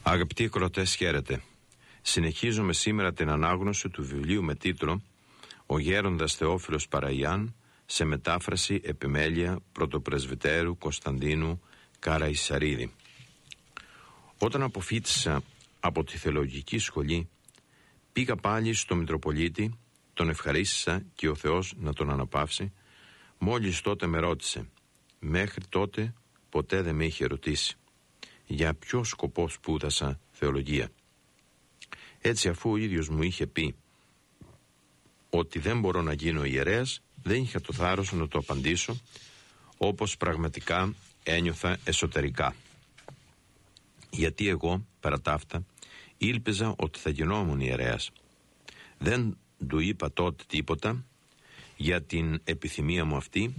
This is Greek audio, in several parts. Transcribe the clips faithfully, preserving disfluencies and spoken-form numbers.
Αγαπητοί ακροατές, χαίρετε. Συνεχίζουμε σήμερα την ανάγνωση του βιβλίου με τίτλο «Ο γέροντας Θεόφιλος Παραϊάν» σε μετάφραση επιμέλεια πρωτοπρεσβυτέρου Κωνσταντίνου Καραϊσαρίδη. Όταν αποφοίτησα από τη θεολογική σχολή, πήγα πάλι στο Μητροπολίτη, τον ευχαρίστησα και ο Θεός να τον αναπαύσει. Μόλις τότε με ρώτησε, μέχρι τότε ποτέ δεν με είχε ρωτήσει, για ποιο σκοπό σπούδασα θεολογία. Έτσι, αφού ο ίδιος μου είχε πει ότι δεν μπορώ να γίνω ιερέας, δεν είχα το θάρρος να το απαντήσω όπως πραγματικά ένιωθα εσωτερικά. Γιατί εγώ, πέρα τ' αυτά, ήλπιζα ότι θα γινόμουν ιερέας. Δεν του είπα τότε τίποτα για την επιθυμία μου αυτή,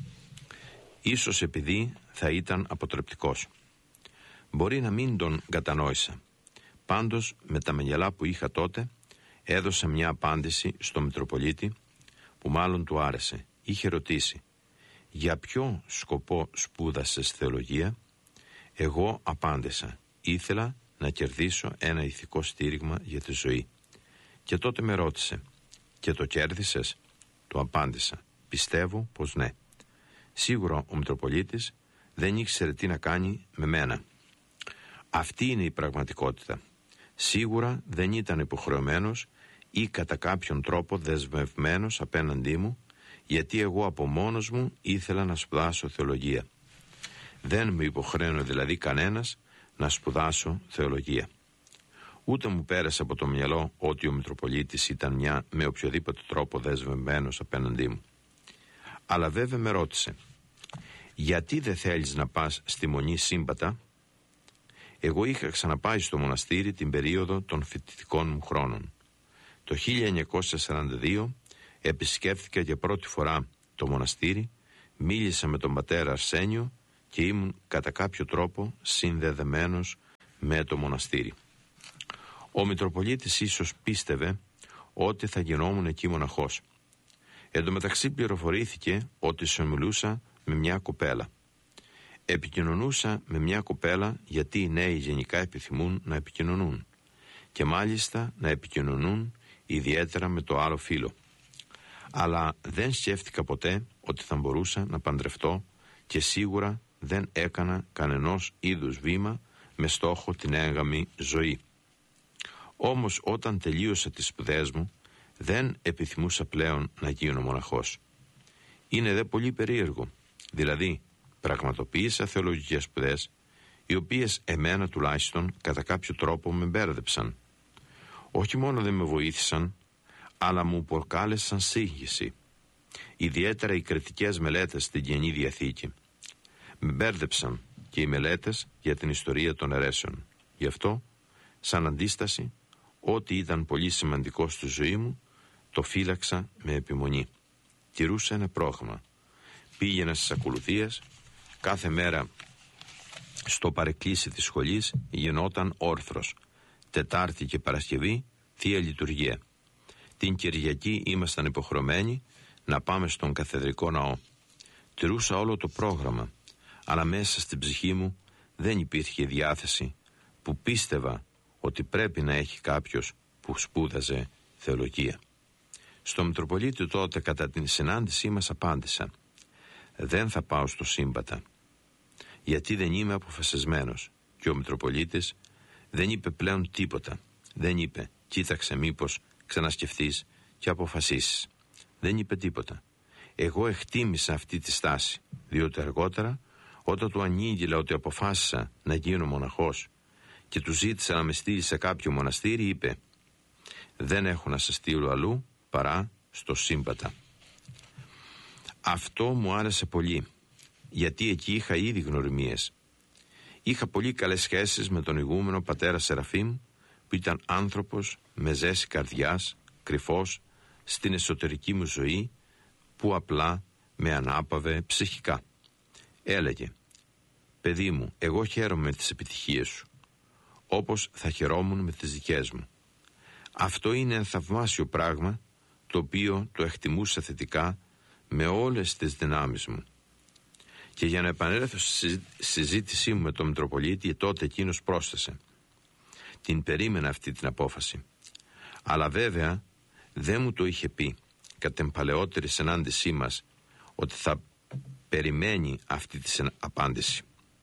ίσως επειδή θα ήταν αποτρεπτικός. Μπορεί να μην τον κατανόησα. Πάντως, με τα μεγελά που είχα τότε, έδωσα μια απάντηση στο Μητροπολίτη που μάλλον του άρεσε. Είχε ρωτήσει, για ποιο σκοπό σπούδασες θεολογία? Εγώ απάντησα, ήθελα να κερδίσω ένα ηθικό στήριγμα για τη ζωή. Και τότε με ρώτησε, και το κέρδισες? Του απάντησα, πιστεύω πως ναι. Σίγουρα ο Μητροπολίτης δεν ήξερε τι να κάνει με μένα. Αυτή είναι η πραγματικότητα. Σίγουρα δεν ήταν υποχρεωμένος ή κατά κάποιον τρόπο δεσμευμένος απέναντί μου, γιατί εγώ από μόνος μου ήθελα να σπουδάσω θεολογία. Δεν με υποχρέωνε δηλαδή κανένας να σπουδάσω θεολογία. Ούτε μου πέρασε από το μυαλό ότι ο Μητροπολίτης ήταν μια με οποιοδήποτε τρόπο δεσμευμένος απέναντί μου. Αλλά βέβαια με ρώτησε, γιατί δεν θέλεις να πας στη Μονή Σύμπατα? Εγώ είχα ξαναπάει στο μοναστήρι την περίοδο των φοιτητικών μου χρόνων. Το χίλια εννιακόσια σαράντα δύο επισκέφθηκα για πρώτη φορά το μοναστήρι, μίλησα με τον πατέρα Αρσένιο και ήμουν κατά κάποιο τρόπο συνδεδεμένος με το μοναστήρι. Ο Μητροπολίτης ίσως πίστευε ότι θα γινόμουν εκεί μοναχός. Εν τω μεταξύ πληροφορήθηκε ότι συνομιλούσα με μια κοπέλα. Επικοινωνούσα με μια κοπέλα γιατί οι νέοι γενικά επιθυμούν να επικοινωνούν και μάλιστα να επικοινωνούν ιδιαίτερα με το άλλο φύλο. Αλλά δεν σκέφτηκα ποτέ ότι θα μπορούσα να παντρευτώ και σίγουρα δεν έκανα κανενός είδους βήμα με στόχο την έγγαμη ζωή. Όμως όταν τελείωσα τις σπουδές μου δεν επιθυμούσα πλέον να γίνω μοναχός. Είναι δε πολύ περίεργο, δηλαδή πραγματοποίησα θεολογικές σπουδές, οι οποίες εμένα τουλάχιστον κατά κάποιο τρόπο με μπέρδεψαν. Όχι μόνο δεν με βοήθησαν, αλλά μου προκάλεσαν σύγχυση. Ιδιαίτερα οι κριτικές μελέτες στην Καινή Διαθήκη. Με μπέρδεψαν και οι μελέτες για την ιστορία των αιρέσεων. Γι' αυτό, σαν αντίσταση, ό,τι ήταν πολύ σημαντικό στη ζωή μου, το φύλαξα με επιμονή. Τηρούσα ένα πρόγραμμα. Πήγαινα στις ακολουθίες, κάθε μέρα στο παρεκκλήσι της σχολής γινόταν όρθρος. Τετάρτη και Παρασκευή Θεία Λειτουργία. Την Κυριακή ήμασταν υποχρεωμένοι να πάμε στον καθεδρικό ναό. Τηρούσα όλο το πρόγραμμα, αλλά μέσα στην ψυχή μου δεν υπήρχε διάθεση που πίστευα ότι πρέπει να έχει κάποιος που σπούδαζε θεολογία. Στο Μητροπολίτη τότε κατά την συνάντησή μας απάντησα, δεν θα πάω στο Σύμπατα, γιατί δεν είμαι αποφασισμένος. Και ο Μητροπολίτης δεν είπε πλέον τίποτα. Δεν είπε, κοίταξε μήπως ξανασκεφτείς και αποφασίσεις. Δεν είπε τίποτα. Εγώ εκτίμησα αυτή τη στάση, διότι αργότερα όταν του ανήγγειλα ότι αποφάσισα να γίνω μοναχός και του ζήτησα να με στείλει σε κάποιο μοναστήρι, είπε, δεν έχω να σε στείλω αλλού παρά στο Σύμπατα. Αυτό μου άρεσε πολύ, γιατί εκεί είχα ήδη γνωριμίες. Είχα πολύ καλές σχέσεις με τον ηγούμενο πατέρα Σεραφείμ, που ήταν άνθρωπος με ζέση καρδιάς, κρυφός στην εσωτερική μου ζωή, που απλά με ανάπαυε ψυχικά. Έλεγε, παιδί μου, εγώ χαίρομαι με τις επιτυχίες σου, όπως θα χαιρόμουν με τις δικές μου. Αυτό είναι ένα θαυμάσιο πράγμα, το οποίο το εκτιμούσα θετικά με όλες τις δυνάμεις μου. Και για να επανέλθω στη συζήτησή μου με τον Μητροπολίτη, τότε εκείνος πρόσθεσε, την περίμενα αυτή την απόφαση. Αλλά βέβαια δεν μου το είχε πει κατά την παλαιότερη συνάντησή μας ότι θα περιμένει αυτή τη απάντηση.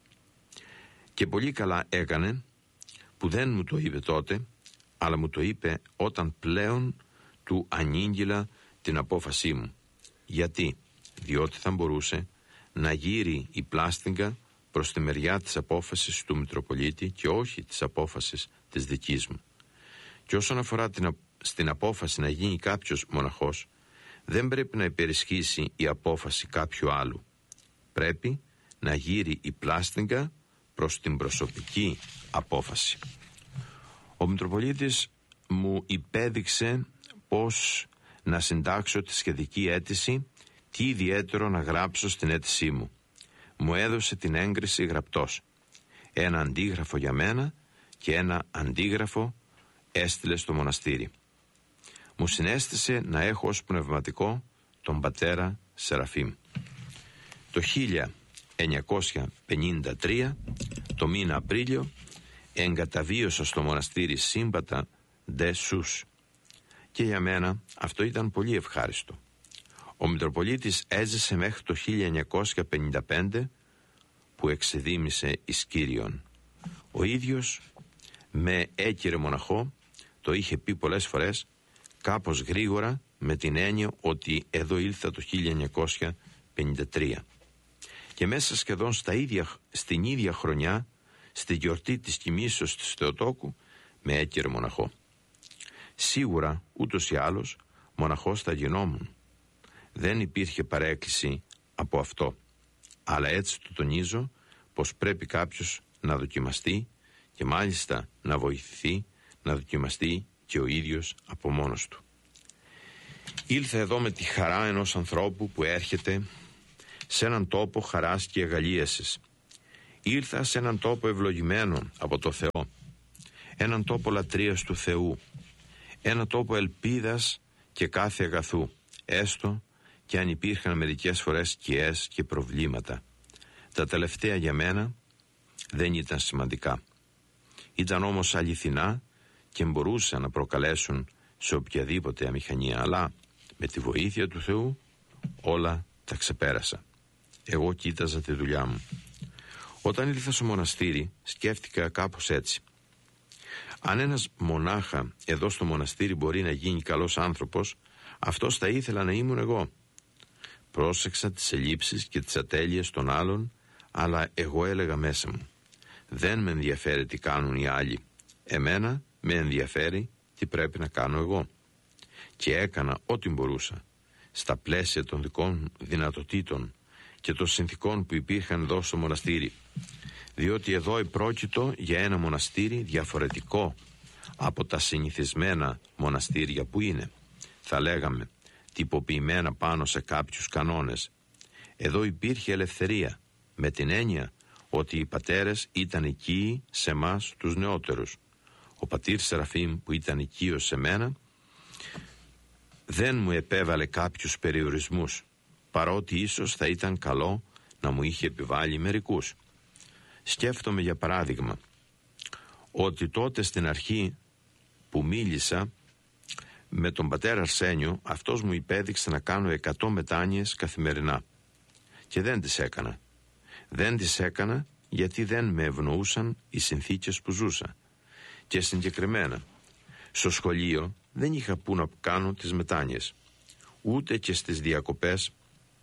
Και πολύ καλά έκανε που δεν μου το είπε τότε, αλλά μου το είπε όταν πλέον του ανήγγειλα την απόφασή μου. Γιατί? Διότι θα μπορούσε να γύρει η πλάστιγκα προς τη μεριά της απόφασης του Μητροπολίτη και όχι της απόφασης της δικής μου. Και όσον αφορά την, στην απόφαση να γίνει κάποιος μοναχός, δεν πρέπει να υπερισχύσει η απόφαση κάποιου άλλου. Πρέπει να γύρει η πλάστιγκα προς την προσωπική απόφαση. Ο Μητροπολίτης μου υπέδειξε πώς να συντάξω τη σχετική αίτηση, τι ιδιαίτερο να γράψω στην αίτησή μου. Μου έδωσε την έγκριση γραπτός. Ένα αντίγραφο για μένα και ένα αντίγραφο έστειλε στο μοναστήρι. Μου συνέστησε να έχω ως πνευματικό τον πατέρα Σεραφείμ. Το χίλια εννιακόσια πενήντα τρία, το μήνα Απρίλιο, εγκαταβίωσα στο μοναστήρι Σύμπατα Ντε Σούς. Και για μένα αυτό ήταν πολύ ευχάριστο. Ο Μητροπολίτης έζησε μέχρι το χίλια εννιακόσια πενήντα πέντε που εξεδίμησε εις Κύριον. Ο ίδιος με έκυρε μοναχό, το είχε πει πολλές φορές, κάπως γρήγορα, με την έννοια ότι εδώ ήλθα το χίλια εννιακόσια πενήντα τρία. Και μέσα σχεδόν στα ίδια, στην ίδια χρονιά, στη γιορτή της κοιμήσεως της Θεοτόκου, με έκυρε μοναχό. Σίγουρα, ούτως ή άλλως, μοναχός θα γινόμουν. Δεν υπήρχε παρέκκληση από αυτό. Αλλά έτσι το τονίζω πως πρέπει κάποιος να δοκιμαστεί και μάλιστα να βοηθηθεί να δοκιμαστεί και ο ίδιος από μόνος του. Ήλθα εδώ με τη χαρά ενός ανθρώπου που έρχεται σε έναν τόπο χαράς και αγαλίασης. Ήλθα σε έναν τόπο ευλογημένο από το Θεό, έναν τόπο λατρείας του Θεού, έναν τόπο ελπίδας και κάθε αγαθού, έστω και αν υπήρχαν μερικές φορές σκιές και προβλήματα. Τα τελευταία για μένα δεν ήταν σημαντικά. Ήταν όμως αληθινά και μπορούσαν να προκαλέσουν σε οποιαδήποτε αμηχανία, αλλά με τη βοήθεια του Θεού όλα τα ξεπέρασα. Εγώ κοίταζα τη δουλειά μου. Όταν ήρθα στο μοναστήρι σκέφτηκα κάπως έτσι. Αν ένας μονάχα εδώ στο μοναστήρι μπορεί να γίνει καλός άνθρωπος, αυτός θα ήθελα να ήμουν εγώ. Πρόσεξα τις ελλείψεις και τις ατέλειες των άλλων, αλλά εγώ έλεγα μέσα μου, δεν με ενδιαφέρει τι κάνουν οι άλλοι. Εμένα με ενδιαφέρει τι πρέπει να κάνω εγώ. Και έκανα ό,τι μπορούσα, στα πλαίσια των δικών δυνατοτήτων και των συνθηκών που υπήρχαν εδώ στο μοναστήρι. Διότι εδώ επρόκειτο για ένα μοναστήρι διαφορετικό από τα συνηθισμένα μοναστήρια που είναι, θα λέγαμε, τυποποιημένα πάνω σε κάποιους κανόνες. Εδώ υπήρχε ελευθερία, με την έννοια ότι οι πατέρες ήταν οικείοι σε μας τους νεότερους. Ο πατήρ Σεραφείμ που ήταν οικείος σε μένα δεν μου επέβαλε κάποιους περιορισμούς, παρότι ίσως θα ήταν καλό να μου είχε επιβάλει μερικούς. Σκέφτομαι για παράδειγμα ότι τότε στην αρχή που μίλησα με τον πατέρα Αρσένιο, αυτός μου υπέδειξε να κάνω εκατό μετάνοιες καθημερινά και δεν τις έκανα. Δεν τις έκανα γιατί δεν με ευνοούσαν οι συνθήκες που ζούσα. Και συγκεκριμένα στο σχολείο δεν είχα που να κάνω τις μετάνοιες, ούτε και στις διακοπές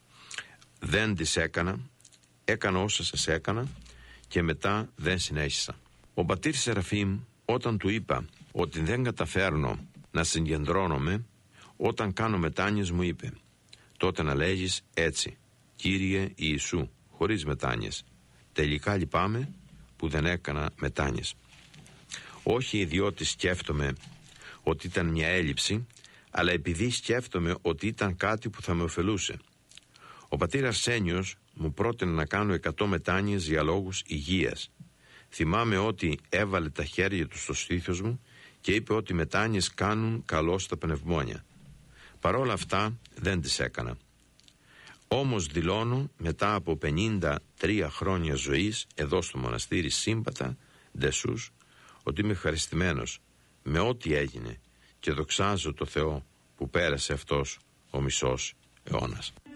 δεν τις έκανα. Έκανα όσα σας έκανα και μετά δεν συνέχισα. Ο πατήρ Σεραφείμ, όταν του είπα ότι δεν καταφέρνω να συγκεντρώνομαι όταν κάνω μετάνοιες, μου είπε, τότε να λέγεις έτσι, Κύριε Ιησού, χωρίς μετάνοιες. Τελικά λυπάμαι που δεν έκανα μετάνοιες. Όχι διότι σκέφτομαι ότι ήταν μια έλλειψη, αλλά επειδή σκέφτομαι ότι ήταν κάτι που θα με ωφελούσε. Ο πατήρ Αρσένιος μου πρότεινε να κάνω εκατό μετάνοιες για λόγους υγείας. Θυμάμαι ότι έβαλε τα χέρια του στο στήθος μου και είπε ότι οι μετάνοιες κάνουν καλό στα πνευμόνια. Παρόλα αυτά δεν τις έκανα. Όμως δηλώνω, μετά από πενήντα τρία χρόνια ζωής εδώ στο μοναστήρι Σύμπατα Ντε Σούς, ότι είμαι ευχαριστημένος με ό,τι έγινε και δοξάζω το Θεό που πέρασε αυτός ο μισός αιώνας.